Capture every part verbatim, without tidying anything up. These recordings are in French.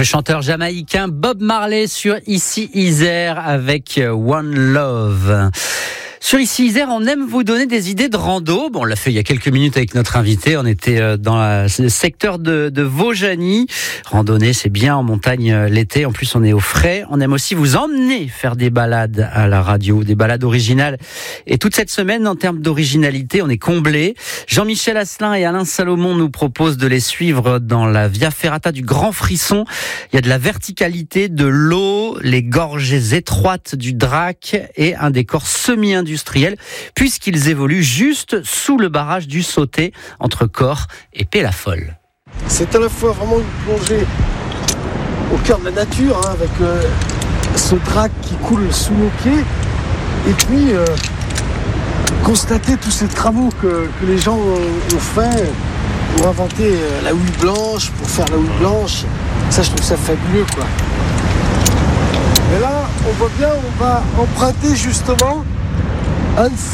Le chanteur jamaïcain Bob Marley sur Ici Isère avec One Love. Sur Ici Isère, on aime vous donner des idées de rando. Bon, on l'a fait il y a quelques minutes avec notre invité. On était dans la, le secteur de, de Vaujany. Randonnée, c'est bien en montagne l'été. En plus, on est au frais. On aime aussi vous emmener faire des balades à la radio, des balades originales. Et toute cette semaine, en termes d'originalité, on est comblés. Jean-Michel Asselin et Alain Salomon nous proposent de les suivre dans la Via Ferrata du Grand Frisson. Il y a de la verticalité, de l'eau, les gorges étroites du Drac et un décor semi-industriel puisqu'ils évoluent juste sous le barrage du Sauté entre Corps et Pélafol. C'est à la fois vraiment une plongée au cœur de la nature, hein, avec euh, ce Drac qui coule sous nos pieds, et puis euh, constater tous ces travaux que, que les gens ont, ont fait pour inventer euh, la houille blanche, pour faire la houille blanche. Ça, je trouve ça fabuleux, quoi. Et là, on voit bien, on va emprunter justement un de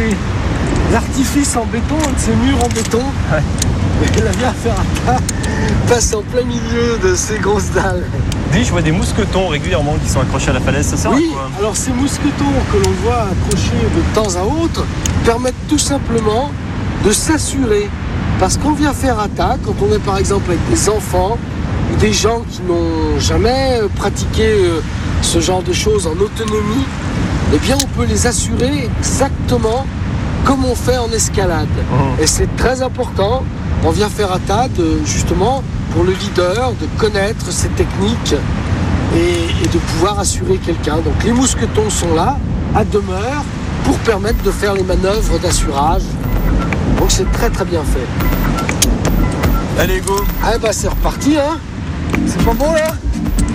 ces artifices en béton, un de ces murs en béton. Ouais. Et la Via Ferrata passe en plein milieu de ces grosses dalles. Dis, je vois des mousquetons régulièrement qui sont accrochés à la falaise, ça sert oui, à quoi ? Alors ces mousquetons que l'on voit accrochés de temps à autre permettent tout simplement de s'assurer. Parce qu'en Via Ferrata, quand on est par exemple avec des enfants ou des gens qui n'ont jamais pratiqué ce genre de choses en autonomie, eh bien on peut les assurer exactement comme on fait en escalade. Mmh. Et c'est très important en Via Ferrata de, justement, pour le leader, de connaître ces techniques et, et de pouvoir assurer quelqu'un. Donc les mousquetons sont là, à demeure, pour permettre de faire les manœuvres d'assurage. Donc c'est très très bien fait. Allez, go. Ah bah c'est reparti, hein. C'est pas bon là.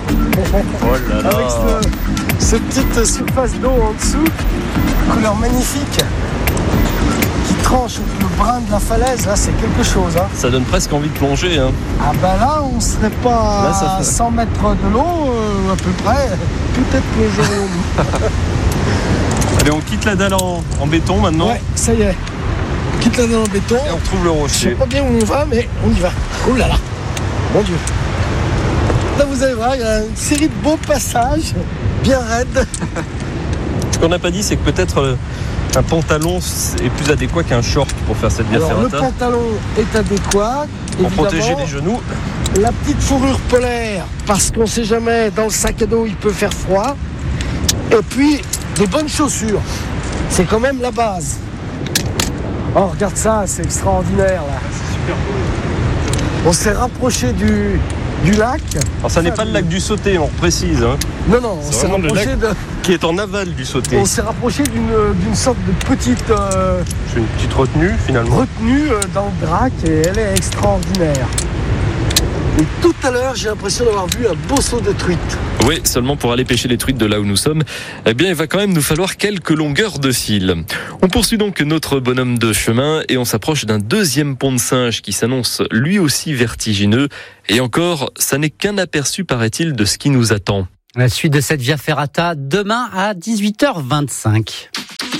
Oh là là. Avec ce, cette petite surface d'eau en dessous, couleur magnifique, qui tranche le brin de la falaise, là c'est quelque chose. Hein. Ça donne presque envie de plonger. Hein. Ah bah là on serait pas là, à fait... cent mètres de l'eau, euh, à peu près, peut-être plongerions-nous. Allez, on quitte la dalle en, en béton maintenant. Ouais, ça y est. On quitte la dalle en béton. Et on retrouve le rocher. Je sais pas bien où on va, mais on y va. Oh là là, mon Dieu. Là, vous allez voir, il y a une série de beaux passages, bien raides. Ce qu'on n'a pas dit, c'est que peut-être euh, un pantalon est plus adéquat qu'un short pour faire cette Via Ferrata. Le pantalon est adéquat. Pour protéger les genoux. La petite fourrure polaire, parce qu'on ne sait jamais, dans le sac à dos, il peut faire froid. Et puis, des bonnes chaussures. C'est quand même la base. Oh, regarde ça, c'est extraordinaire, là. C'est super beau. On s'est rapproché du... du lac. Alors ça n'est pas le lac du Sauté, on précise. Hein. Non, non, on s'est rapproché de... qui est en aval du Sauté. On s'est rapproché d'une, d'une sorte de petite... Euh... C'est une petite retenue finalement. Retenue euh, dans le Drac et elle est extraordinaire. Et tout à l'heure, j'ai l'impression d'avoir vu un beau saut de truite. Oui, seulement pour aller pêcher les truites de là où nous sommes, eh bien, il va quand même nous falloir quelques longueurs de fil. On poursuit donc notre bonhomme de chemin et on s'approche d'un deuxième pont de Singe qui s'annonce lui aussi vertigineux. Et encore, ça n'est qu'un aperçu, paraît-il, de ce qui nous attend. La suite de cette Via Ferrata, demain à dix-huit heures vingt-cinq.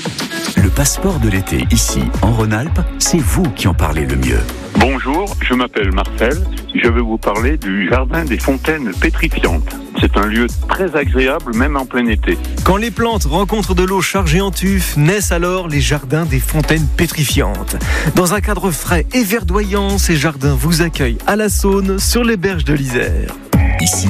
Le passeport de l'été, ici, en Rhône-Alpes, c'est vous qui en parlez le mieux. Bonjour, je m'appelle Marcel. Je vais vous parler du jardin des fontaines pétrifiantes. C'est un lieu très agréable, même en plein été. Quand les plantes rencontrent de l'eau chargée en tuf, naissent alors les jardins des fontaines pétrifiantes. Dans un cadre frais et verdoyant, ces jardins vous accueillent à la Saône, sur les berges de l'Isère. Ici,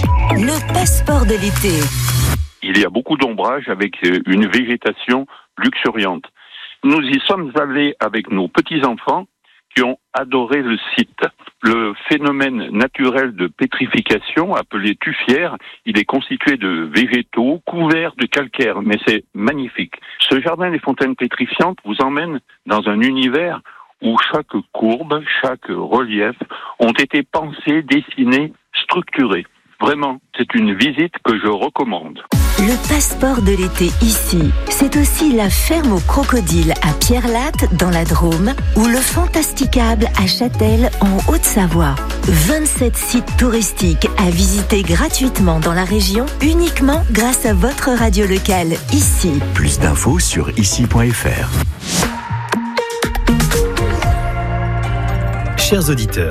le passeport de l'été. Il y a beaucoup d'ombrage avec une végétation luxuriante. Nous y sommes allés avec nos petits-enfants qui ont adoré le site. Le phénomène naturel de pétrification, appelé tufière, il est constitué de végétaux couverts de calcaire, mais c'est magnifique. Ce jardin des fontaines pétrifiantes vous emmène dans un univers où chaque courbe, chaque relief ont été pensés, dessinés, structurés. Vraiment, c'est une visite que je recommande. Le passeport de l'été ici, c'est aussi la ferme aux crocodiles à Pierrelatte dans la Drôme ou le Fantasticable à Châtel en Haute-Savoie. vingt-sept sites touristiques à visiter gratuitement dans la région uniquement grâce à votre radio locale ici. Plus d'infos sur ici point f r. Chers auditeurs,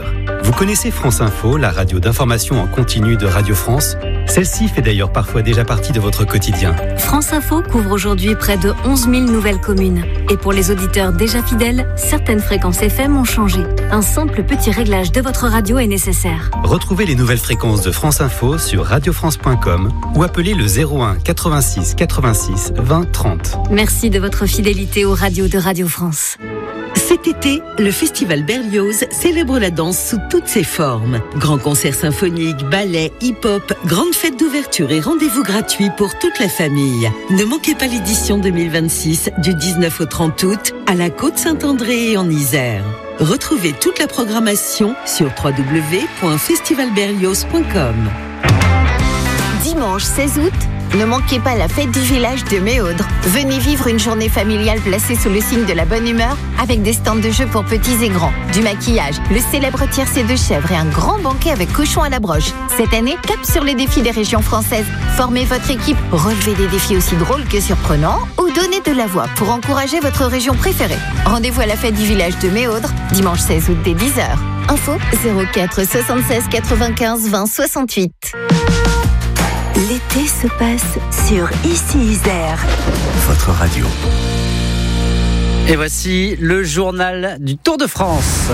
Vous connaissez France Info, la radio d'information en continu de Radio France? Celle-ci fait d'ailleurs parfois déjà partie de votre quotidien. France Info couvre aujourd'hui près de onze mille nouvelles communes. Et pour les auditeurs déjà fidèles, certaines fréquences F M ont changé. Un simple petit réglage de votre radio est nécessaire. Retrouvez les nouvelles fréquences de France Info sur radio france point com ou appelez le zéro un quatre-vingt-six quatre-vingt-six vingt trente. Merci de votre fidélité aux radios de Radio France. Cet été, le Festival Berlioz célèbre la danse sous toutes ses formes. Grands concerts symphoniques, ballets, hip-hop, grandes fêtes d'ouverture et rendez-vous gratuits pour toute la famille. Ne manquez pas l'édition deux mille vingt-six du dix-neuf au trente août à la Côte-Saint-André et en Isère. Retrouvez toute la programmation sur w w w point festival berlioz point com. Dimanche seize août, ne manquez pas la fête du village de Méaudre. Venez vivre une journée familiale placée sous le signe de la bonne humeur avec des stands de jeux pour petits et grands, du maquillage, le célèbre tiercé de chèvre et un grand banquet avec cochon à la broche. Cette année, cap sur les défis des régions françaises. Formez votre équipe, relevez des défis aussi drôles que surprenants ou donnez de la voix pour encourager votre région préférée. Rendez-vous à la fête du village de Méaudre, dimanche seize août dès dix heures. Info zéro quatre soixante-seize quatre-vingt-quinze vingt soixante-huit. L'été se passe sur Ici Isère. Votre radio. Et voici le journal du Tour de France.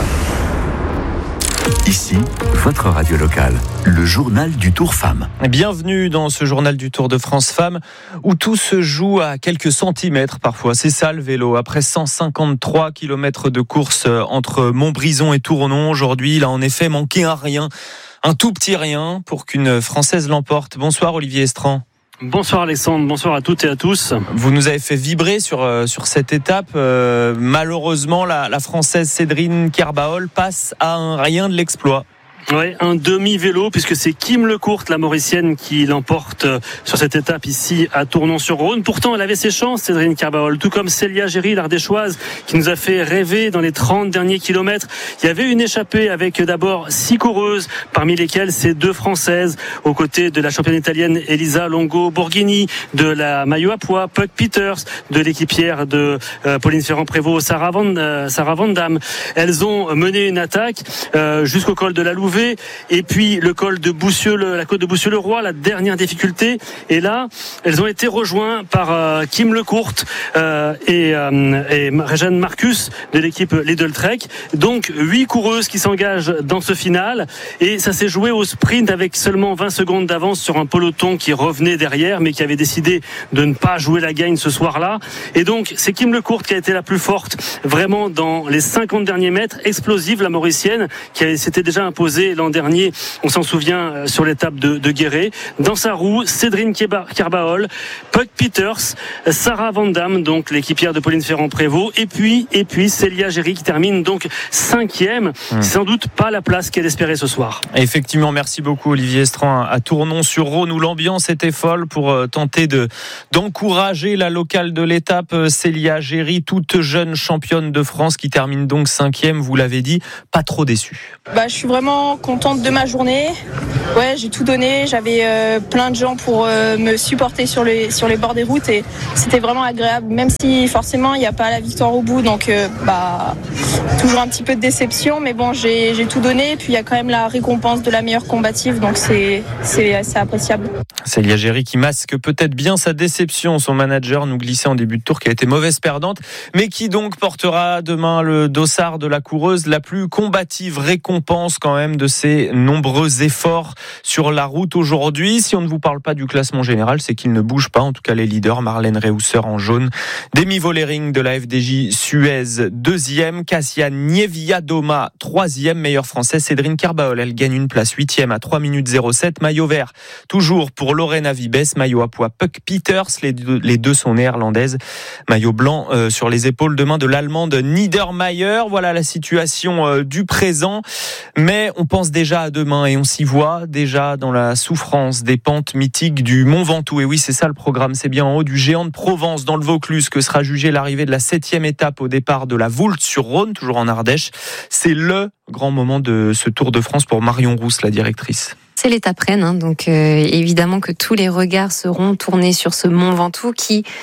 Ici, votre radio locale, le journal du Tour Femmes. Bienvenue dans ce journal du Tour de France Femmes où tout se joue à quelques centimètres parfois. C'est ça le vélo. Après cent cinquante-trois kilomètres de course entre Montbrison et Tournon, aujourd'hui, il a en effet manqué un rien. Un tout petit rien pour qu'une Française l'emporte. Bonsoir Olivier Estran. Bonsoir Alexandre, bonsoir à toutes et à tous. Vous nous avez fait vibrer sur, euh, sur cette étape. Euh, malheureusement, la, la Française Cédrine Kerbaol passe à un rien de l'exploit. Ouais, un demi-vélo, puisque c'est Kim Lecourte, la Mauricienne, qui l'emporte sur cette étape ici à Tournon-sur-Rhône. Pourtant, elle avait ses chances, Cédrine Kerbaol, tout comme Célia Géry, l'Ardéchoise, qui nous a fait rêver dans les trente derniers kilomètres. Il y avait une échappée avec d'abord six coureuses, parmi lesquelles ces deux Françaises, aux côtés de la championne italienne Elisa Longo-Borghini, de la maillot à pois, Puck Peters, de l'équipière de euh, Pauline Ferrand-Prévot, Sarah Van, euh, Sarah Van Damme. Elles ont mené une attaque euh, jusqu'au col de la Louvet, et puis le col de Boussieu, la côte de Boussieu-le-Roi, la dernière difficulté. Et là, elles ont été rejointes par euh, Kim Lecourte euh, et, euh, et Réjeanne Marcus de l'équipe Lidl Trek. Donc huit coureuses qui s'engagent dans ce final, et ça s'est joué au sprint avec seulement vingt secondes d'avance sur un peloton qui revenait derrière, mais qui avait décidé de ne pas jouer la gagne ce soir-là. Et donc c'est Kim Lecourte qui a été la plus forte, vraiment dans les cinquante derniers mètres, explosive, la Mauricienne, qui s'était déjà imposée l'an dernier, on s'en souvient, sur l'étape de, de Guéret. Dans sa roue, Cédrine Kerbaol, Puck Peters, Sarah Van Damme, donc l'équipière de Pauline Ferrand-Prévôt, et puis, et puis Célia Géry qui termine donc cinquième. Mmh. C'est sans doute pas la place qu'elle espérait ce soir. Effectivement, merci beaucoup Olivier Estran à Tournon-sur-Rhône où l'ambiance était folle pour tenter de, d'encourager la locale de l'étape, Célia Géry, toute jeune championne de France qui termine donc cinquième, vous l'avez dit, pas trop déçue. Bah, je suis vraiment contente de ma journée. Ouais, j'ai tout donné. J'avais euh, plein de gens pour euh, me supporter sur les, sur les bords des routes et c'était vraiment agréable, même si forcément il n'y a pas la victoire au bout. Donc, euh, bah, toujours un petit peu de déception, mais bon, j'ai, j'ai tout donné. Et puis il y a quand même la récompense de la meilleure combative, donc c'est, c'est assez appréciable. Célia Géry qui masque peut-être bien sa déception. Son manager nous glissait en début de tour qui a été mauvaise perdante, mais qui donc portera demain le dossard de la coureuse la plus combative. Récompense quand même de ses nombreux efforts sur la route aujourd'hui. Si on ne vous parle pas du classement général, c'est qu'il ne bouge pas. En tout cas, les leaders, Marlène Reusser en jaune, Demi Vollering de la F D J Suez deuxième, Cassia Niewiadoma troisième, meilleure française Cédrine Kerbaol. Elle gagne une place huitième à trois minutes zéro sept. Maillot vert toujours pour Lorena Vibes, maillot à pois Puck Peters. Les deux, les deux sont néerlandaises. Maillot blanc euh, sur les épaules demain de l'allemande Niedermayer. Voilà la situation euh, du présent. Mais on pense déjà à demain et on s'y voit déjà dans la souffrance des pentes mythiques du Mont Ventoux. Et oui, c'est ça le programme, c'est bien en haut du géant de Provence, dans le Vaucluse, que sera jugée l'arrivée de la septième étape au départ de la Voulte-sur-Rhône, toujours en Ardèche. C'est le grand moment de ce Tour de France pour Marion Rousse, la directrice. C'est l'étape reine, hein, donc euh, évidemment que tous les regards seront tournés sur ce Mont Ventoux qui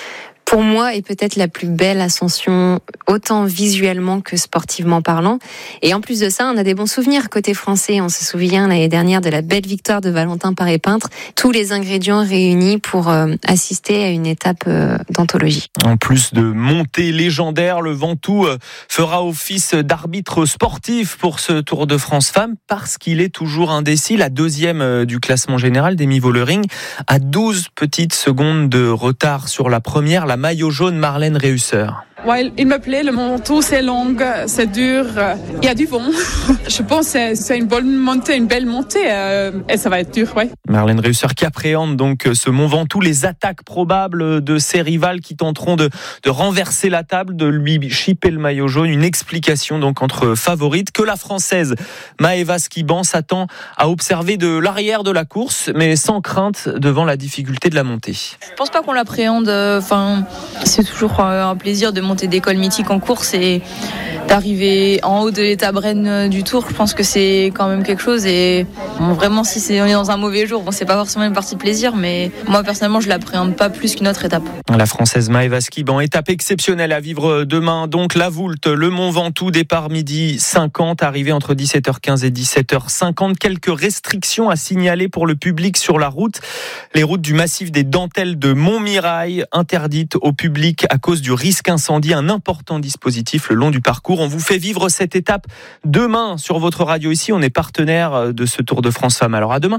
pour moi, est peut-être la plus belle ascension, autant visuellement que sportivement parlant. Et en plus de ça, on a des bons souvenirs côté français. On se souvient l'année dernière de la belle victoire de Valentin Paré-Peintre. Tous les ingrédients réunis pour euh, assister à une étape euh, d'anthologie. En plus de montée légendaire, le Ventoux euh, fera office d'arbitre sportif pour ce Tour de France Femmes parce qu'il est toujours indécis. La deuxième euh, du classement général d'Amy Vollering à douze petites secondes de retard sur la première. La maillot jaune Marlène Reusser. Ouais, il me plaît, le Ventoux c'est long, c'est dur, il y a du vent. Je pense que c'est une bonne montée, une belle montée euh, et ça va être dur, ouais. Marlène Reusser qui appréhende donc ce Mont Ventoux, les attaques probables de ses rivales qui tenteront de, de renverser la table, de lui chipper le maillot jaune. Une explication donc entre favorites que la Française Maëva Skiban s'attend à observer de l'arrière de la course, mais sans crainte devant la difficulté de la montée. Je pense pas qu'on l'appréhende. Enfin, c'est toujours un plaisir de monter des cols mythiques en course et d'arriver en haut de l'étape reine du Tour. Je pense que c'est quand même quelque chose et bon, vraiment si c'est, on est dans un mauvais jour, bon, c'est pas forcément une partie de plaisir, mais moi personnellement je l'appréhende pas plus qu'une autre étape. La Française Maëva Skiban, étape exceptionnelle à vivre demain, donc la Voulte, le Mont Ventoux, départ midi cinquante, arrivée entre dix-sept heures quinze et dix-sept heures cinquante. Quelques restrictions à signaler pour le public sur la route. Les routes du massif des Dentelles de Montmirail interdites au public à cause du risque incendie. Un important dispositif le long du parcours. On vous fait vivre cette étape demain sur votre radio ici. On est partenaire de ce Tour de France Femmes. Alors à demain.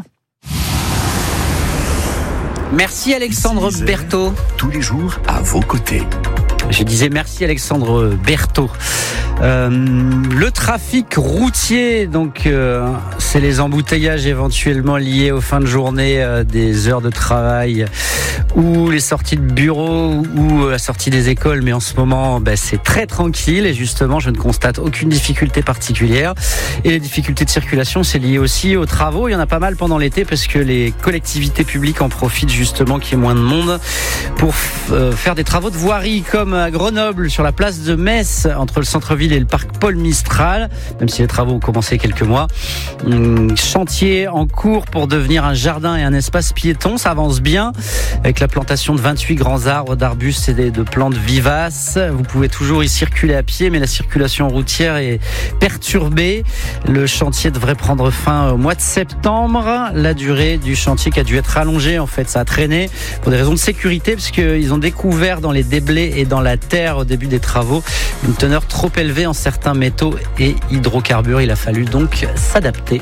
Merci Alexandre Berthaud. Tous les jours à vos côtés. Je disais merci Alexandre Berthaud. Euh, le trafic routier, donc euh, c'est les embouteillages éventuellement liés aux fins de journée, euh, des heures de travail ou les sorties de bureau ou la sortie des écoles. Mais en ce moment, bah, c'est très tranquille et justement, je ne constate aucune difficulté particulière. Et les difficultés de circulation, c'est lié aussi aux travaux. Il y en a pas mal pendant l'été parce que les collectivités publiques en profitent justement qu'il y ait moins de monde pour euh, faire des travaux de voirie comme à Grenoble, sur la place de Metz, entre le centre-ville et le parc Paul Mistral, même si les travaux ont commencé quelques mois. Hum, chantier en cours pour devenir un jardin et un espace piéton, ça avance bien, avec la plantation de vingt-huit grands arbres, d'arbustes et de plantes vivaces. Vous pouvez toujours y circuler à pied, mais la circulation routière est perturbée. Le chantier devrait prendre fin au mois de septembre. La durée du chantier qui a dû être allongée, en fait, ça a traîné pour des raisons de sécurité, parce qu'ils ont découvert dans les déblais et dans la terre au début des travaux une teneur trop élevée en certains métaux et hydrocarbures. Il a fallu donc s'adapter.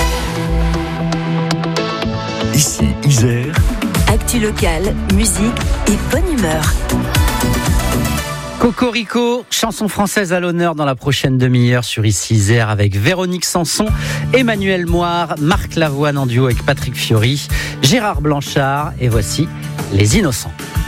Ici Isère. Actu locale, musique et bonne humeur. Cocorico, chanson française à l'honneur dans la prochaine demi-heure sur Ici Isère avec Véronique Sanson, Emmanuel Moire, Marc Lavoine en duo avec Patrick Fiori, Gérard Blanchard et voici Les Innocents.